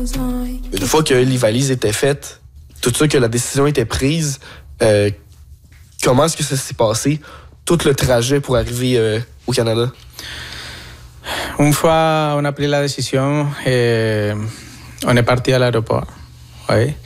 Une fois que les valises étaient faites, tout ça, que la décision était prise, comment est-ce que ça s'est passé, tout le trajet pour arriver au Canada? Une fois on a pris la décision, on est parti à l'aéroport. Oui.